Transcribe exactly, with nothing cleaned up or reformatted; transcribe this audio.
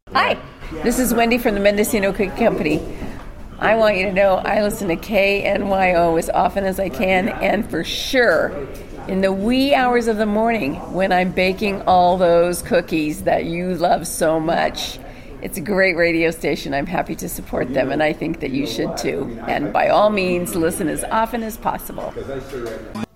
Hi, this is Wendy from the Mendocino Cookie Company. I want you to know I listen to K N Y O as often as I can, and for sure in the wee hours of the morning when I'm baking all those cookies that you love so much. It's a great radio station. I'm happy to support them, and I think that you should too. And by all means, listen as often as possible.